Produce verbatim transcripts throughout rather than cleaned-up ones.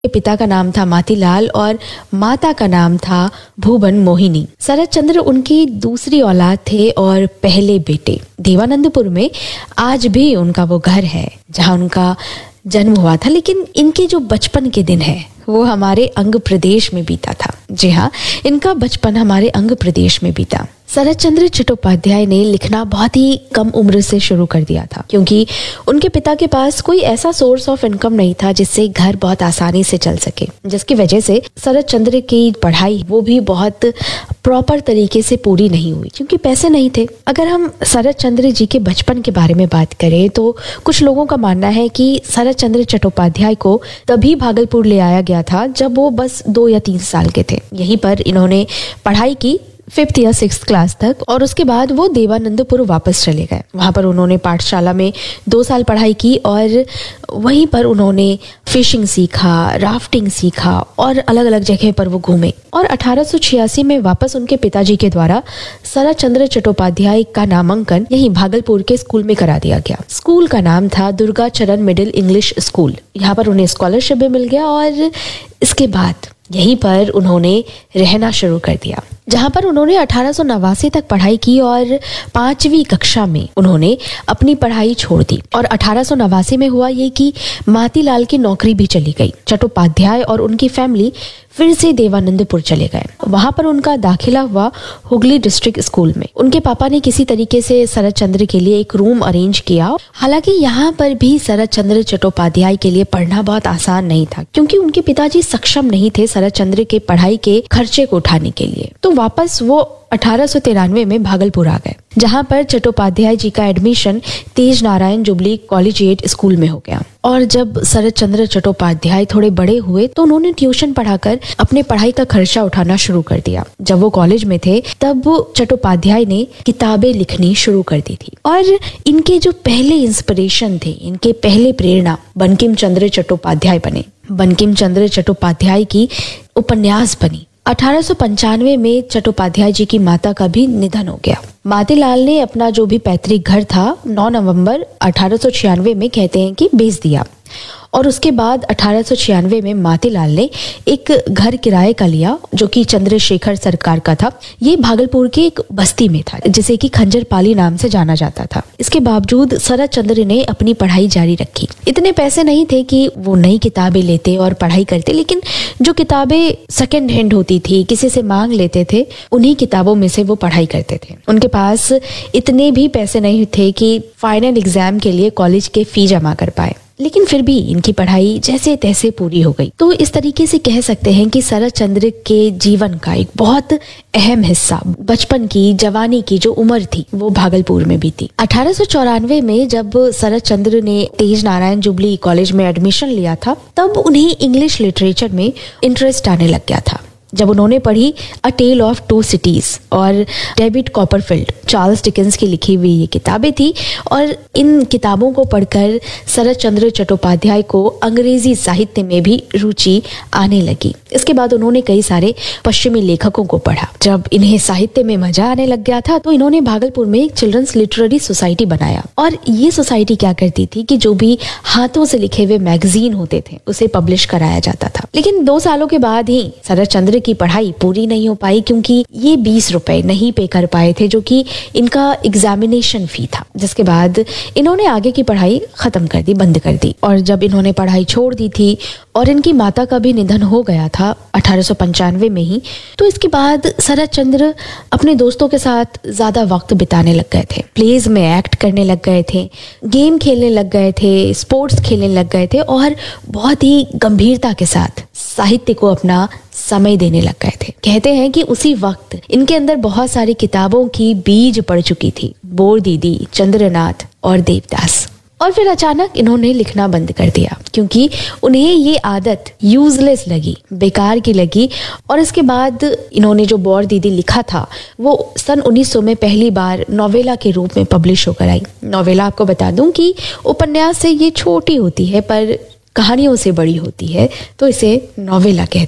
पिता का नाम था मातीलाल और माता का नाम था भुवन मोहिनी। शरत चंद्र उनकी दूसरी औलाद थे और पहले बेटे। देवानंदपुर में आज भी उनका वो घर है जहां उनका जन्म हुआ था, लेकिन इनके जो बचपन के दिन है वो हमारे अंग प्रदेश में बीता था। जी हाँ, इनका बचपन हमारे अंग प्रदेश में बीता। शरत चंद्र चट्टोपाध्याय ने लिखना बहुत ही कम उम्र से शुरू कर दिया था, क्योंकि उनके पिता के पास कोई ऐसा सोर्स ऑफ इनकम नहीं था जिससे घर बहुत आसानी से चल सके, जिसकी वजह से शरत चंद्र की पढ़ाई वो भी बहुत प्रॉपर तरीके से पूरी नहीं हुई, क्योंकि पैसे नहीं थे। अगर हम शरत चंद्र जी के बचपन के बारे में बात करें तो कुछ लोगों का मानना है कि शरत चंद्र चट्टोपाध्याय को तभी भागलपुर ले आया गया था जब वो बस दो या तीन साल के थे। यहीं पर इन्होंने पढ़ाई की फिफ्थ या सिक्स क्लास तक, और उसके बाद वो देवानंदपुर वापस चले गए। वहाँ पर उन्होंने पाठशाला में दो साल पढ़ाई की और वहीं पर उन्होंने फिशिंग सीखा, राफ्टिंग सीखा और अलग अलग जगह पर वो घूमे। और अठारह सौ छियासी में वापस उनके पिताजी के द्वारा शरत चंद्र चट्टोपाध्याय का नामांकन यहीं भागलपुर के स्कूल में करा दिया गया। स्कूल का नाम था दुर्गा चरण मिडिल इंग्लिश स्कूल। यहाँ पर उन्हें स्कॉलरशिप भी मिल गया और इसके बाद यहीं पर उन्होंने रहना शुरू कर दिया, जहां पर उन्होंने अठारह सौ नवासी तक पढ़ाई की और पांचवी कक्षा में उन्होंने अपनी पढ़ाई छोड़ दी। और अठारह सौ नवासी में हुआ ये कि मातीलाल की नौकरी भी चली गई। चट्टोपाध्याय और उनकी फैमिली फिर से देवानंदपुर चले गए। वहां पर उनका दाखिला हुआ हुगली डिस्ट्रिक्ट स्कूल में। उनके पापा ने किसी तरीके से शरत चंद्र के लिए एक रूम अरेंज किया। हालांकि यहाँ पर भी शरत चंद्र चट्टोपाध्याय के लिए पढ़ना बहुत आसान नहीं था, क्योंकि उनके पिताजी सक्षम नहीं थे शरत चंद्र के पढ़ाई के खर्चे को उठाने के लिए। तो वापस वो अठारह सौ तिरानवे में भागलपुर आ गए, जहां पर चट्टोपाध्याय जी का एडमिशन तेज नारायण जुबली कॉलेजिएट स्कूल में हो गया। और जब शरत चंद्र चट्टोपाध्याय थोड़े बड़े हुए तो उन्होंने ट्यूशन पढ़ाकर अपने पढ़ाई का खर्चा उठाना शुरू कर दिया। जब वो कॉलेज में थे तब चट्टोपाध्याय ने किताबें लिखनी शुरू कर दी थी। और इनके जो पहले इंस्पिरेशन थे, इनके पहले प्रेरणा बंकिम चंद्र चट्टोपाध्याय बने। बंकिम चंद्र चट्टोपाध्याय की उपन्यास बनी। अठारह सौ पंचानवे में चट्टोपाध्याय जी की माता का भी निधन हो गया। मातीलाल ने अपना जो भी पैतृक घर था नौ नवंबर अठारह सौ छियानवे में कहते हैं कि बेच दिया। और उसके बाद अठारह सौ छियानवे में मातीलाल ने एक घर किराए का लिया, जो कि चंद्रशेखर सरकार का था। ये भागलपुर के एक बस्ती में था, जिसे कि खंजरपाली नाम से जाना जाता था। इसके बावजूद शरत चंद्र ने अपनी पढ़ाई जारी रखी। इतने पैसे नहीं थे कि वो नई किताबें लेते और पढ़ाई करते, लेकिन जो किताबें सेकेंड हैंड होती थी, किसी से मांग लेते थे, उन्हीं किताबों में से वो पढ़ाई करते थे। उनके पास इतने भी पैसे नहीं थे कि फाइनल एग्जाम के लिए कॉलेज के फी जमा कर पाए, लेकिन फिर भी इनकी पढ़ाई जैसे तैसे पूरी हो गई। तो इस तरीके से कह सकते हैं कि शरत चंद्र के जीवन का एक बहुत अहम हिस्सा, बचपन की, जवानी की जो उम्र थी, वो भागलपुर में बीती। अठारह सौ चौरानवे में जब शरत चंद्र ने तेज नारायण जुबली कॉलेज में एडमिशन लिया था, तब उन्हें इंग्लिश लिटरेचर में इंटरेस्ट आने लग गया था। जब उन्होंने पढ़ी अ टेल ऑफ टू सिटीज और डेविड कॉपरफील्ड, चार्ल्स डिकेंस की लिखी हुई ये किताबें थी। और इन किताबों को पढ़कर शरत चंद्र चट्टोपाध्याय को अंग्रेजी साहित्य में भी रुचि आने लगी। इसके बाद उन्होंने कई सारे पश्चिमी लेखकों को पढ़ा। जब इन्हें साहित्य में मजा आने लग गया था तो इन्होंने भागलपुर में एक चिल्ड्रंस लिटरेरी सोसाइटी बनाया। और ये सोसाइटी क्या करती थी कि जो भी हाथों से लिखे हुए मैगजीन होते थे उसे पब्लिश कराया जाता था। लेकिन दो सालों के बाद ही शरत चंद्र की पढ़ाई पूरी नहीं हो पाई, क्योंकि ये बीस रुपए नहीं पे कर पाए थे, जो कि इनका एग्जामिनेशन फी था। जिसके बाद इन्होंने आगे की पढ़ाई खत्म कर दी, बंद कर दी। और जब इन्होंने पढ़ाई छोड़ दी थी और इनकी माता का भी निधन हो गया था अठारह सौ पंचानवे में ही, तो इसके बाद शरत चंद्र अपने दोस्तों के साथ ज्यादा वक्त बिताने लग गए थे। प्लेज में एक्ट करने लग गए थे, गेम खेलने लग गए थे, स्पोर्ट्स खेलने लग गए थे और बहुत ही गंभीरता के साथ साहित्य को अपना समय देने लग गए थे। कहते हैं कि उसी वक्त इनके अंदर बहुत सारी किताबों की बीज पड़ चुकी थी, बोर दीदी, चंद्रनाथ और देवदास। और फिर अचानक इन्होंने लिखना बंद कर दिया, क्योंकि उन्हें ये आदत यूजलेस लगी, बेकार की लगी। और इसके बाद इन्होंने जो बोर दीदी लिखा था वो सन उन्नीस सौ में पहली बार नोवेला के रूप में पब्लिश होकर आई। नोवेला, आपको बता दूं कि उपन्यास से ये छोटी होती है पर कहानियों से बड़ी होती है, तो इसे नोवेला कहते हैं।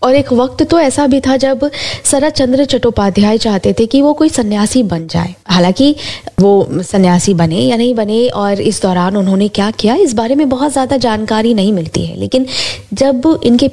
और एक वक्त तो ऐसा भी था जब शरत चंद्र चट्टोपाध्याय चाहते थे कि वो कोई सन्यासी बन जाए। हालांकि वो सन्यासी बने या नहीं बने और इस दौरान उन्होंने क्या किया इस बारे में बहुत ज़्यादा जानकारी नहीं मिलती है, लेकिन जब इनके